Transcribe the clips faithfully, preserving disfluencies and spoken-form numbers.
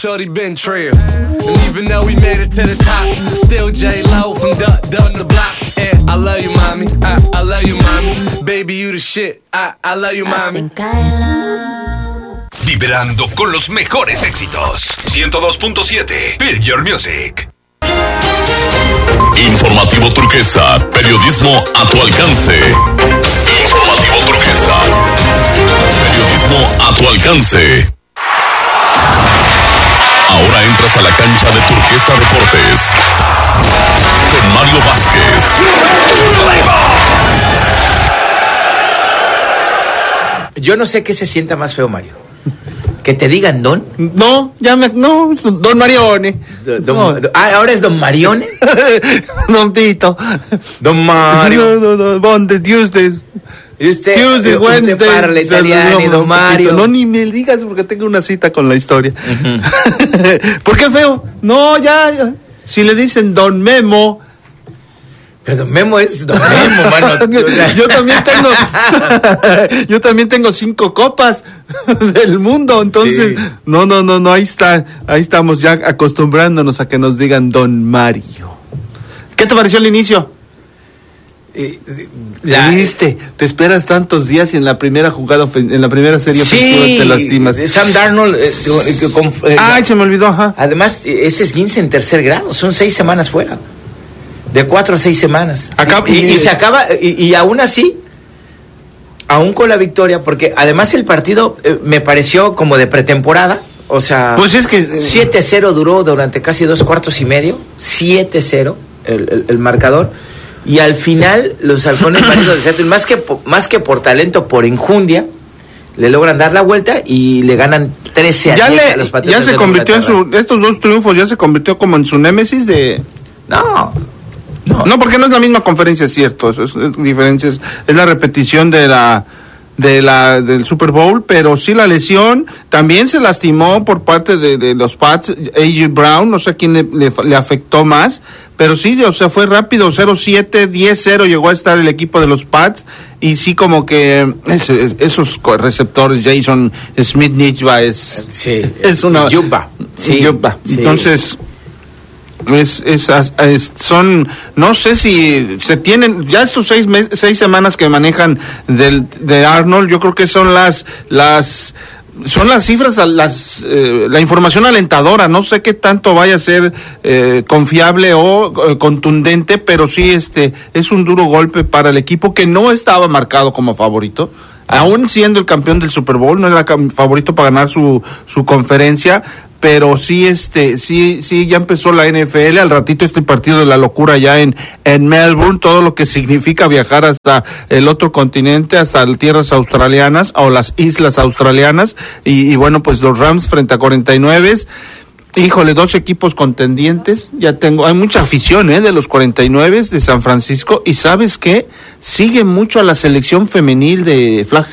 shorty been trill. And even though we made it to the top, still J-Lo from Duck Duck the Block. And I love you, mommy. I, I love you, mommy. Baby, you the shit. I, I love you, mommy. Vibrando con los mejores éxitos. ciento dos punto siete Build Your Music. Informativo Turquesa, periodismo a tu alcance. Informativo Turquesa, periodismo a tu alcance. Ahora entras a la cancha de Turquesa Deportes con Mario Vázquez. Yo no sé qué se sienta más feo, Mario. ¿Que te digan don? No, ya me... No, don Marione. Don, don, no. Ah, ¿ahora es don Marione? Don Pito. Don Mario. No, no, no, bon de Tuesday. Y usted, Tuesday, Wednesday. Usted parla italiano, don, don Mario. No, ni me digas porque tengo una cita con la historia. Uh-huh. ¿Por qué feo? No, ya, ya. Si le dicen don Memo... Pero don Memo es don Memo, mano. Yo también tengo, yo también tengo cinco copas del mundo, entonces, sí. no, no, no, no, ahí está, ahí estamos ya acostumbrándonos a que nos digan don Mario. ¿Qué te pareció el inicio? Eh, la, ¿Viste? Te esperas tantos días y en la primera jugada, en la primera serie sí, ofensiva te lastimas. Sam Darnold. Eh, eh, con, eh, Ay, se me olvidó, ajá. Además, ese esguince en tercer grado, son seis semanas fuera. De cuatro a seis semanas. Acá, y, y, y se acaba, y, y aún así, aún con la victoria, porque además el partido eh, me pareció como de pretemporada, o sea, pues es que eh, siete cero duró durante casi dos cuartos y medio, siete cero el, el, el marcador, y al final los halcones marinos de Seattle, más que, más que por talento, por enjundia, le logran dar la vuelta y le ganan trece a diez a los Patriotas. Ya se convirtió en su, estos dos triunfos ya se convirtió como en su némesis de... No... No. no, porque no es la misma conferencia, es cierto, es, es, es diferencia, es, es la repetición de la de la del Super Bowl, pero sí la lesión, también se lastimó por parte de, de los Pats, A J Brown, no sé a quién le, le, le afectó más, pero sí, o sea, fue rápido, cero siete, diez cero llegó a estar el equipo de los Pats, y sí como que es, es, esos receptores, Jason Smith-Njigba es, sí, es una... Jumba, sí, Jumba. Sí. Entonces... Es, es, es, son, no sé si se tienen, ya estos seis meses, seis semanas que manejan del, de Arnold, yo creo que son las, las, son las cifras, las, eh, la información alentadora, no sé qué tanto vaya a ser eh, confiable o eh, contundente, pero sí este, es un duro golpe para el equipo que no estaba marcado como favorito. Aún siendo el campeón del Super Bowl, no era favorito para ganar su, su conferencia, pero sí, este, sí, sí, ya empezó la N F L, al ratito este partido de la locura ya en, en Melbourne, todo lo que significa viajar hasta el otro continente, hasta las tierras australianas, o las islas australianas, y, y bueno, pues los Rams frente a cuarenta y nueve, híjole, dos equipos contendientes, ya tengo, hay mucha afición, eh, de los cuarenta y nueve de San Francisco, y ¿sabes qué? Sigue mucho a la selección femenil de flag.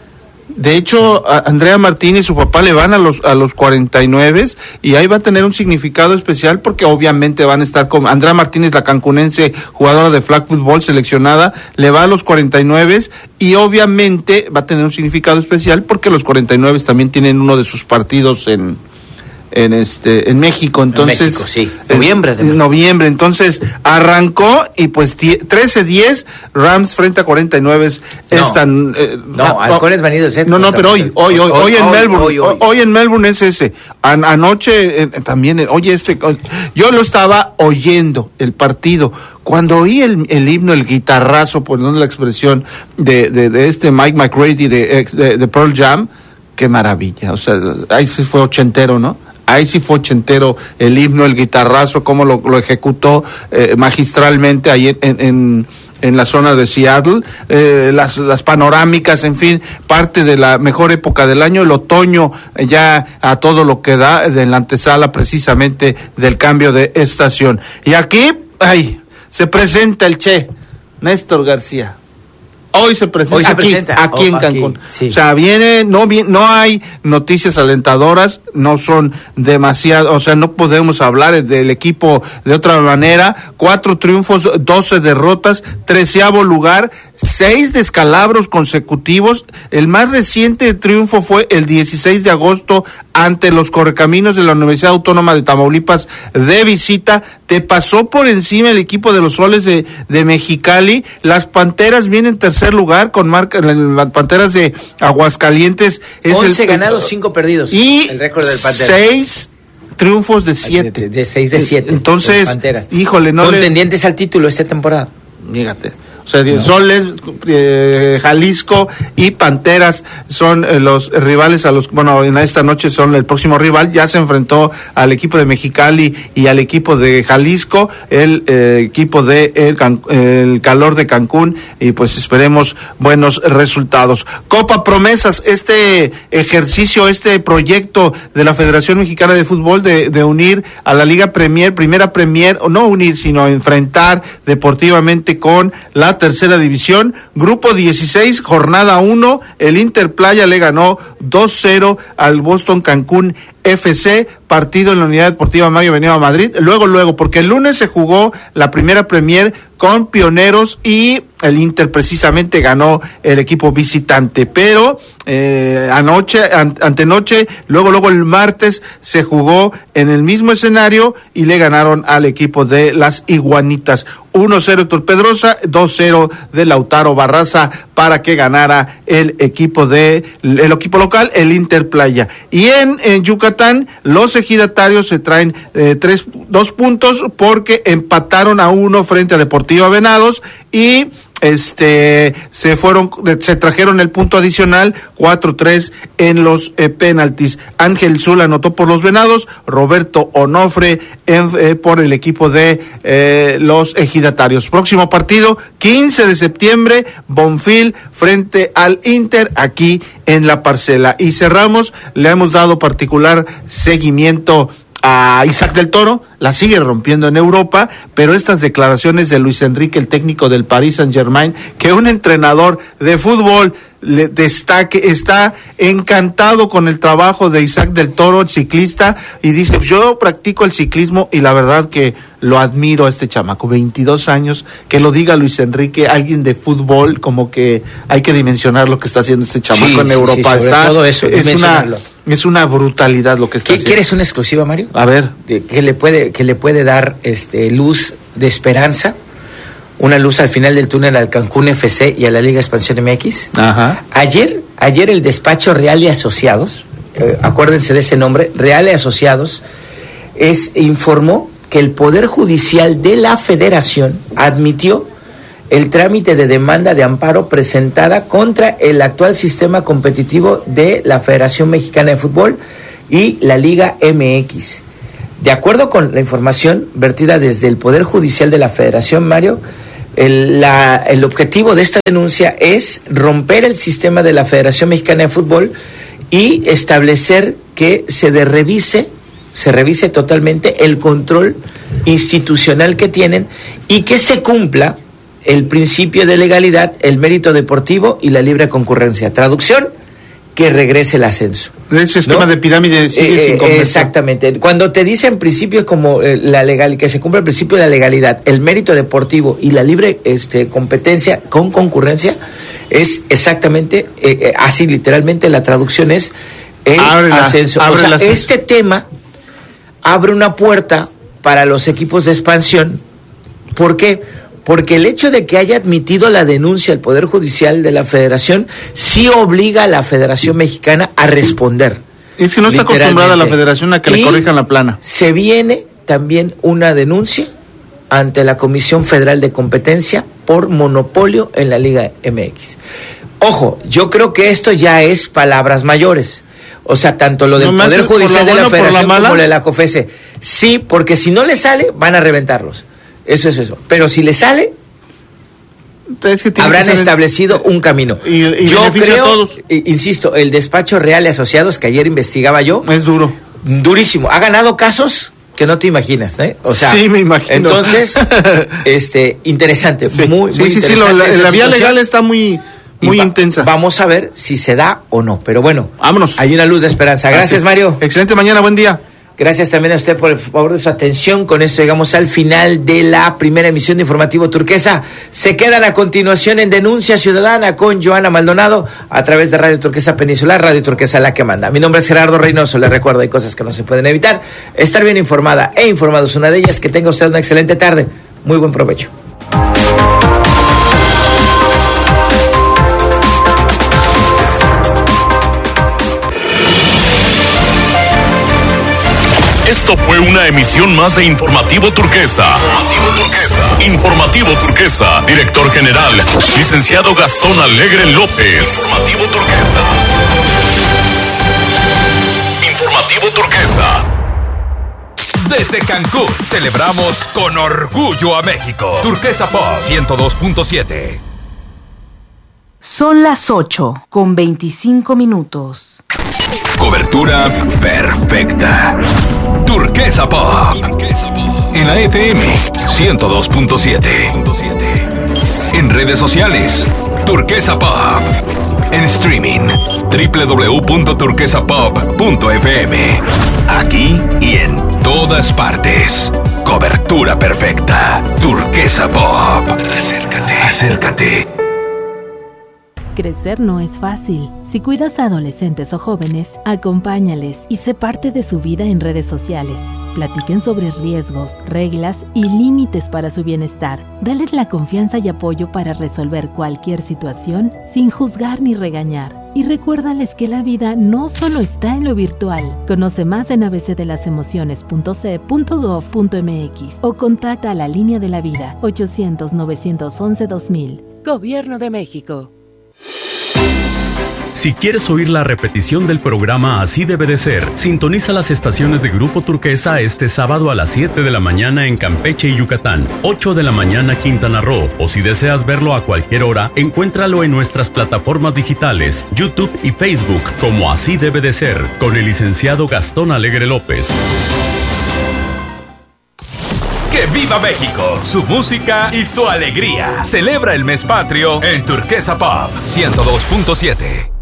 De hecho, a Andrea Martínez y su papá le van a los a los cuarenta y nueve y ahí va a tener un significado especial porque obviamente van a estar con Andrea Martínez, la cancunense jugadora de flag football seleccionada, le va a los cuarenta y nueve y obviamente va a tener un significado especial porque los cuarenta y nueve también tienen uno de sus partidos en en este en México, entonces en México, sí, noviembre en noviembre, entonces arrancó y pues trece diez Rams frente a cuarenta y nueve no, están eh, no, halcones venidos de no, no, pero hoy, hoy, hoy, hoy en hoy, Melbourne, hoy, hoy. hoy en Melbourne es ese, An- anoche eh, también, oye este, yo lo estaba oyendo el partido, cuando oí el, el himno, el guitarrazo, poniendo la expresión de, de, de este Mike McCready de, de, de Pearl Jam, qué maravilla, o sea, ahí sí fue ochentero, ¿no? Ahí sí fue ochentero el himno, el guitarrazo, cómo lo, lo ejecutó eh, magistralmente ahí en, en, en la zona de Seattle, eh, las, las panorámicas, en fin, parte de la mejor época del año, el otoño eh, ya a todo lo que da, en la antesala precisamente del cambio de estación. Y aquí, ay, se presenta el Che, Néstor García. hoy se presenta, hoy se aquí, presenta. aquí Oh, en Cancún. aquí, sí. O sea, viene, no, no hay noticias alentadoras, no son demasiado, o sea, no podemos hablar del equipo de otra manera. Cuatro triunfos, doce derrotas, treceavo lugar, seis descalabros consecutivos. El más reciente triunfo fue el dieciséis de agosto ante los Correcaminos de la Universidad Autónoma de Tamaulipas de visita. Te pasó por encima el equipo de los Soles de, de Mexicali. Las Panteras vienen en tercer lugar con marca, las Panteras de Aguascalientes es once el, ganados, cinco perdidos. Y el récord del Pantera. seis triunfos de siete. De, de seis de siete. Entonces, Panteras. híjole, no contendientes le... al título esta temporada. Fíjate. O sea, no. Soles, eh, Jalisco y Panteras son eh, los rivales a los, bueno, en esta noche son el próximo rival. Ya se enfrentó al equipo de Mexicali y al equipo de Jalisco, el eh, equipo de el, Can, el Calor de Cancún, y pues esperemos buenos resultados. Copa Promesas, este ejercicio, este proyecto de la Federación Mexicana de Fútbol de, de unir a la Liga Premier, Primera Premier, o no unir, sino enfrentar deportivamente con la tercera división, grupo dieciséis, jornada uno, el Inter Playa le ganó dos cero al Boston Cancún F C, partido en la Unidad Deportiva Mario Benito Madrid, luego, luego, porque el lunes se jugó la Primera Premier con Pioneros y el Inter precisamente ganó el equipo visitante, pero eh, anoche, an, antenoche, luego, luego el martes se jugó en el mismo escenario y le ganaron al equipo de las Iguanitas, uno cero Héctor Pedrosa, dos cero de Lautaro Barraza para que ganara el equipo de, el equipo local, el Inter Playa. Y en, en Yucatán, los ejidatarios se traen eh, tres, dos puntos porque empataron a uno frente a Deportiva Venados y este se fueron, se trajeron el punto adicional, cuatro tres en los eh, penaltis. Ángel Zul anotó por los Venados, Roberto Onofre en, eh, por el equipo de eh, los ejidatarios. Próximo partido, quince de septiembre, Bonfil frente al Inter, aquí en La Parcela. Y cerramos, le hemos dado particular seguimiento a Isaac del Toro, la sigue rompiendo en Europa, pero estas declaraciones de Luis Enrique, el técnico del Paris Saint-Germain, que un entrenador de fútbol le destaque, está encantado con el trabajo de Isaac del Toro, el ciclista, y dice, yo practico el ciclismo y la verdad que lo admiro a este chamaco, veintidós años, que lo diga Luis Enrique, alguien de fútbol, como que hay que dimensionar lo que está haciendo este chamaco sí, en sí, Europa. Sí, sobre está, todo eso, es una es una brutalidad lo que está haciendo. ¿Quieres una exclusiva, Mario? A ver. Que le puede, que le puede dar este luz de esperanza, una luz al final del túnel al Cancún F C y a la Liga Expansión M X. Ajá. Ayer, ayer el despacho Real y Asociados, eh, acuérdense de ese nombre, Real y Asociados, es, informó que el Poder Judicial de la Federación admitió el trámite de demanda de amparo presentada contra el actual sistema competitivo de la Federación Mexicana de Fútbol y la Liga M X. De acuerdo con la información vertida desde el Poder Judicial de la Federación, Mario, el, la, el objetivo de esta denuncia es romper el sistema de la Federación Mexicana de Fútbol y establecer que se de revise, se revise totalmente el control institucional que tienen y que se cumpla el principio de legalidad, el mérito deportivo y la libre concurrencia. Traducción, que regrese el ascenso. Ese esquema, ¿no?, de pirámide sigue eh, sin completar. Exactamente. Cuando te dicen principios como eh, la legal, que se cumpla el principio de la legalidad, el mérito deportivo y la libre este, competencia con concurrencia, es exactamente eh, eh, así, literalmente la traducción es el abre la, ascenso. Abre o sea, ascenso. Este tema abre una puerta para los equipos de expansión. ¿Por qué? Porque el hecho de que haya admitido la denuncia el Poder Judicial de la Federación sí obliga a la Federación Mexicana a responder. Es que no está acostumbrada la Federación a que le corrijan la plana. Se viene también una denuncia ante la Comisión Federal de Competencia por monopolio en la Liga M X. Ojo, yo creo que esto ya es palabras mayores. O sea, tanto lo del no Poder Judicial la de la Federación la como lo de la COFESE. Sí, porque si no le sale, van a reventarlos. Eso es eso. Pero si le sale, es que habrán establecido un camino. Y, y yo creo, a todos. Insisto, el despacho Real y Asociados que ayer investigaba yo, es duro, durísimo. Ha ganado casos que no te imaginas, ¿eh? O sea, sí, me imagino. Entonces, este, interesante, sí, muy, sí, muy sí, interesante. Sí, lo, la, la vía situación. legal está muy, muy va, intensa. Vamos a ver si se da o no, pero bueno, vámonos. Hay una luz de esperanza. Gracias, Gracias. Mario. Excelente mañana, buen día. Gracias también a usted por el favor de su atención. Con esto llegamos al final de la primera emisión de Informativo Turquesa. Se quedan a continuación en Denuncia Ciudadana con Joana Maldonado a través de Radio Turquesa Peninsular, Radio Turquesa la que manda. Mi nombre es Gerardo Reynoso. Les recuerdo, hay cosas que no se pueden evitar. Estar bien informada e informado es una de ellas. Que tenga usted una excelente tarde. Muy buen provecho. Esto fue una emisión más de Informativo Turquesa. Informativo Turquesa. Informativo Turquesa. Director General, licenciado Gastón Alegre López. Informativo Turquesa. Informativo Turquesa. Desde Cancún celebramos con orgullo a México. Turquesa Pop ciento dos punto siete. Son las ocho con veinticinco minutos. Cobertura perfecta. Turquesa Pop. En la F M ciento dos punto siete. En redes sociales, Turquesa Pop. En streaming, doble u doble u doble u punto turquesa pop punto f m. Aquí y en todas partes. Cobertura perfecta. Turquesa Pop. Acércate, acércate. Crecer no es fácil. Si cuidas a adolescentes o jóvenes, acompáñales y sé parte de su vida en redes sociales. Platiquen sobre riesgos, reglas y límites para su bienestar. Dales la confianza y apoyo para resolver cualquier situación sin juzgar ni regañar. Y recuérdales que la vida no solo está en lo virtual. Conoce más en a b c de las emociones punto c e punto gov punto m x o contacta a la línea de la vida ochocientos, novecientos once, dos mil. Gobierno de México. Si quieres oír la repetición del programa Así debe de ser, sintoniza las estaciones de Grupo Turquesa este sábado a las siete de la mañana en Campeche y Yucatán, ocho de la mañana Quintana Roo, o si deseas verlo a cualquier hora, encuéntralo en nuestras plataformas digitales, YouTube y Facebook como Así debe de ser, con el licenciado Gastón Alegre López. ¡Que viva México! Su música y su alegría. Celebra el mes patrio en Turquesa Pop ciento dos punto siete.